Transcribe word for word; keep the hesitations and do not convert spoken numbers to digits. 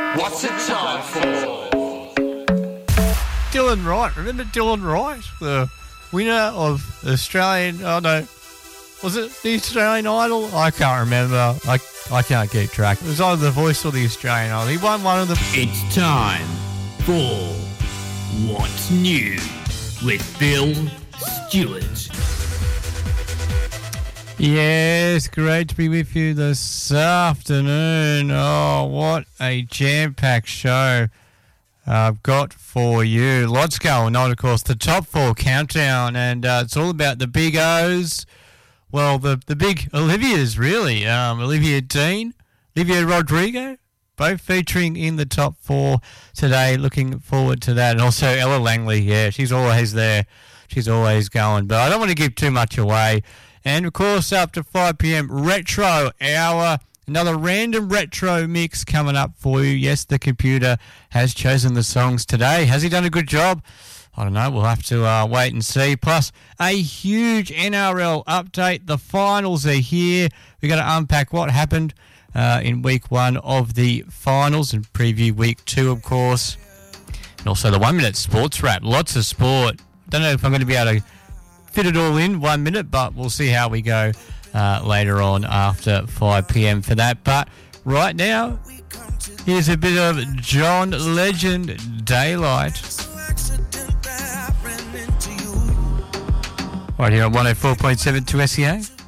What's it time for? Dylan Wright. Remember Dylan Wright? The winner of Australian... Oh, no. Was it the Australian Idol? I can't remember. I, I can't keep track. It was either The Voice or the Australian Idol. He won one of them. It's time for What's New with Bill Stewart. Yes, great to be with you this afternoon. Oh, what a jam-packed show I've got for you. Lots going on, of course. The top four countdown, and uh, it's all about the big O's. Well, the, the big Olivia's, really. Um, Olivia Dean, Olivia Rodrigo, both featuring in the top four today. Looking forward to that. And also Ella Langley, yeah, she's always there. She's always going. But I don't want to give too much away. And, of course, up to five p.m, Retro Hour. Another random retro mix coming up for you. Yes, the computer has chosen the songs today. Has he done a good job? I don't know. We'll have to uh, wait and see. Plus, a huge N R L update. The finals are here. We're going to unpack what happened uh, in week one of the finals and preview week two, of course. And also the one-minute sports wrap. Lots of sport. Don't know if I'm going to be able to fit it all in one minute, but we'll see how we go uh, later on after five p.m. for that. But right now, here's a bit of John Legend, Daylight. Right here on one oh four point seven to S E A.